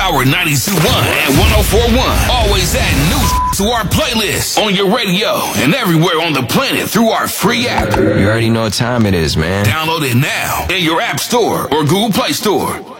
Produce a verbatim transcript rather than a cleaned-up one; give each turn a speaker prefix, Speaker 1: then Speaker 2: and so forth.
Speaker 1: Power ninety-two point one and one oh four point one. Always add new to our playlist on your radio and everywhere on the planet through our free app.
Speaker 2: You already know what time it is, man.
Speaker 1: Download it now in your App Store or Google Play Store.